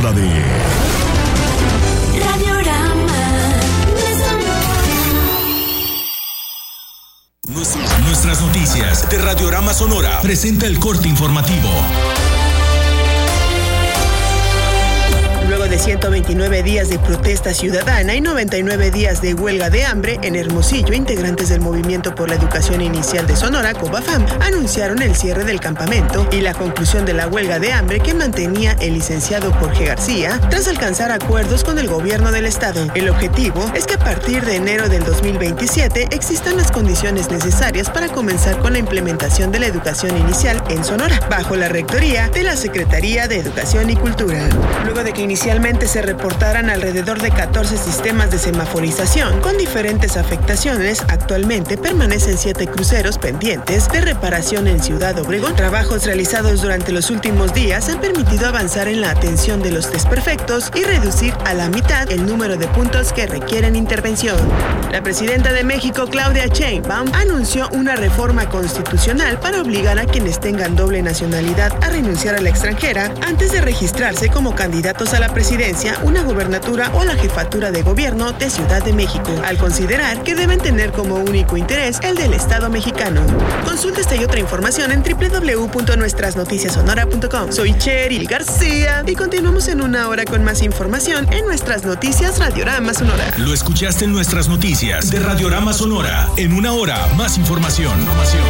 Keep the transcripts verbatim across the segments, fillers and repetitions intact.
hora de Nuestras noticias de Radiorama Sonora presenta el corte informativo. Luego de ciento veintinueve días de protesta ciudadana y noventa y nueve días de huelga de hambre en Hermosillo, integrantes del Movimiento por la Educación Inicial de Sonora, COBAFAM, anunciaron el cierre del campamento y la conclusión de la huelga de hambre que mantenía el licenciado Jorge García tras alcanzar acuerdos con el gobierno del estado. El objetivo es que a partir de enero del dos mil veintisiete existan las condiciones necesarias para comenzar con la implementación de la educación inicial en Sonora, bajo la rectoría de la Secretaría de Educación y Cultura. Luego de que inicialmente se reportaran alrededor de catorce sistemas de semaforización con diferentes afectaciones, actualmente permanecen siete cruceros pendientes de reparación en Ciudad Obregón. Trabajos realizados durante los últimos días han permitido avanzar en la atención de los desperfectos y reducir a la mitad el número de puntos que requieren intervención. La presidenta de México, Claudia Sheinbaum, anunció una reforma constitucional para obligar a quienes tengan doble nacionalidad a renunciar a la extranjera antes de registrarse como candidatos a la presidencia, una gubernatura o la jefatura de gobierno de Ciudad de México, al considerar que deben tener como único interés el del Estado mexicano. Consulta esta y otra información en doble u doble u doble u punto nuestras noticias sonora punto com. Soy Cheryl García y continuamos en una hora con más información en Nuestras Noticias Radiorama Sonora. Lo escuchaste en Nuestras Noticias de Radiorama Sonora. En una hora, más información. información.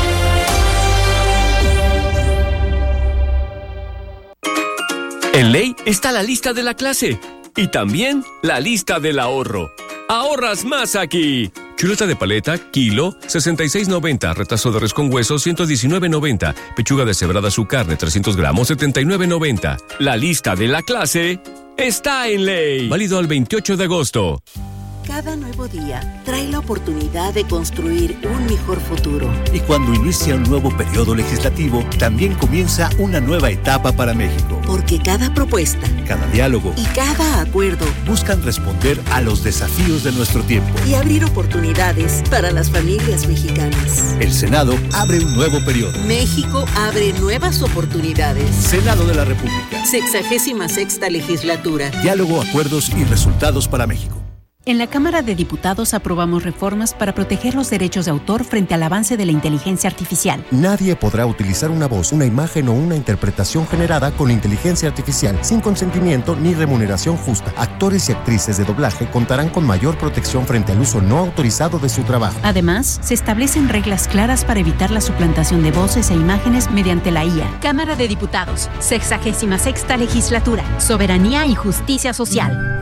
En Ley está la lista de la clase y también la lista del ahorro. ¡Ahorras más aquí! Chuleta de paleta, kilo, sesenta y seis noventa. Retazo de res con hueso, ciento diecinueve noventa. Pechuga deshebrada su carne, trescientos gramos, setenta y nueve noventa. La lista de la clase está en Ley. Válido al veintiocho de agosto. Cada nuevo día trae la oportunidad de construir un mejor futuro. Y cuando inicia un nuevo periodo legislativo, también comienza una nueva etapa para México. Porque cada propuesta, cada diálogo y cada acuerdo buscan responder a los desafíos de nuestro tiempo y abrir oportunidades para las familias mexicanas. El Senado abre un nuevo periodo. México abre nuevas oportunidades. Senado de la República. Sexagésima sexta legislatura. Diálogo, acuerdos y resultados para México. En la Cámara de Diputados aprobamos reformas para proteger los derechos de autor frente al avance de la inteligencia artificial. Nadie podrá utilizar una voz, una imagen o una interpretación generada con inteligencia artificial sin consentimiento ni remuneración justa. Actores y actrices de doblaje contarán con mayor protección frente al uso no autorizado de su trabajo. Además, se establecen reglas claras para evitar la suplantación de voces e imágenes mediante la I A. Cámara de Diputados, sexagésima sexta legislatura, soberanía y justicia social.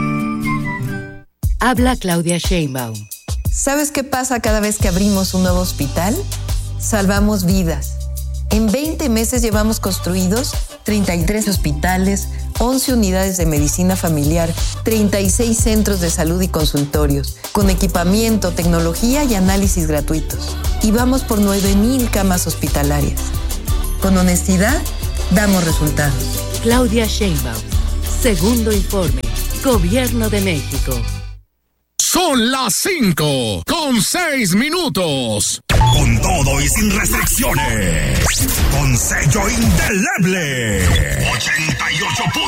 Habla Claudia Sheinbaum. ¿Sabes qué pasa cada vez que abrimos un nuevo hospital? Salvamos vidas. En veinte meses llevamos construidos treinta y tres hospitales, once unidades de medicina familiar, treinta y seis centros de salud y consultorios, con equipamiento, tecnología y análisis gratuitos. Y vamos por nueve mil camas hospitalarias. Con honestidad, damos resultados. Claudia Sheinbaum. Segundo informe. Gobierno de México. Son las cinco con seis minutos. Con todo y sin restricciones. Con sello indeleble. ochenta y ocho punto